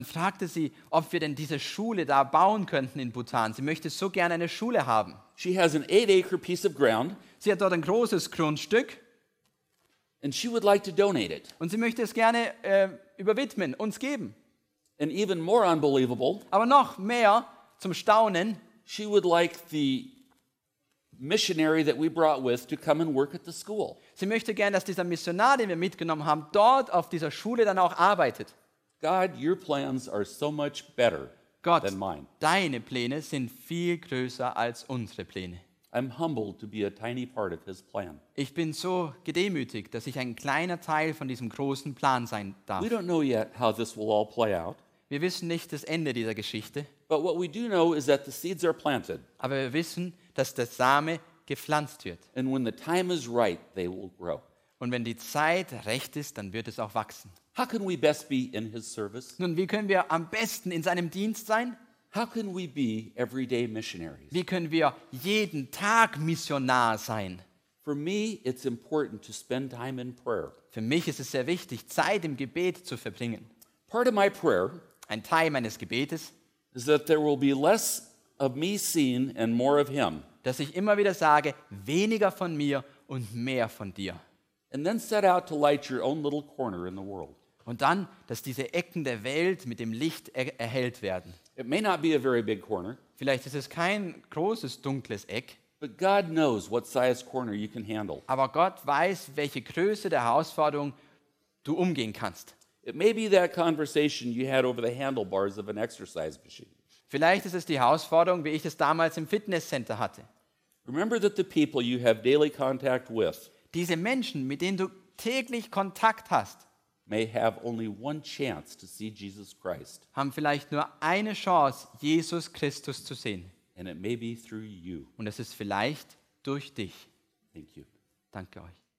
fragte sie, ob wir denn diese Schule da bauen könnten in Bhutan. Sie möchte so gerne eine Schule haben. She has an 8-acre piece of ground, Sie hat dort ein großes Grundstück and she would like to donate it. und sie möchte es gerne überwidmen, uns geben. And even more unbelievable, Aber noch mehr zum Staunen, she would like the missionary that we brought with to come and work at the school. sie möchte gerne, dass dieser Missionar, den wir mitgenommen haben, dort auf dieser Schule dann auch arbeitet. God, your plans are so much better Gott, than mine. deine Pläne sind viel größer als unsere Pläne. I'm humbled to be a tiny part of his plan. Ich bin so gedemütigt, dass ich ein kleiner Teil von diesem großen Plan sein darf. We don't know yet how this will all play out, Wir wissen nicht das Ende dieser Geschichte, but what we do know is that the seeds are planted, aber wir wissen, dass der Same gepflanzt wird. and when the time is right, they will grow. Und wenn die Zeit recht ist, dann wird es auch wachsen. How can we best be in his service? Nun, wie können wir am besten in seinem Dienst sein? How can we be everyday missionaries? Wie können wir jeden Tag Missionar sein? For me, it's important to spend time in prayer. Für mich ist es sehr wichtig, Zeit im Gebet zu verbringen. Part of my prayer Ein Teil meines Gebetes, is that there will be less of me seen and more of him. dass ich immer wieder sage, weniger von mir und mehr von dir. And then set out to light your own little corner in the world. Und dann, dass diese Ecken der Welt mit dem Licht erhellt werden. It may not be a very big corner, Vielleicht ist es kein großes, dunkles Eck, but God knows what size corner you can handle. aber Gott weiß, welche Größe der Herausforderung du umgehen kannst. It may be that conversation you had over the handlebars of an exercise machine. Vielleicht ist es die Herausforderung, wie ich es damals im Fitnesscenter hatte. Remember that the people you have daily contact with Diese Menschen, mit denen du täglich Kontakt hast, may have only one chance to see Jesus Christ, haben vielleicht nur eine Chance, Jesus Christus zu sehen. and it may be through you. Und es ist vielleicht durch dich. Thank you. Danke euch.